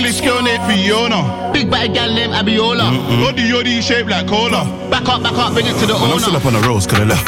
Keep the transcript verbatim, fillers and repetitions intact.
this girl named Fiona. Big bad gal named Abiola. Body yoddy shaped like cola. Back up, back up, bring it to the Man, I'm owner. still up on the roads, cause I left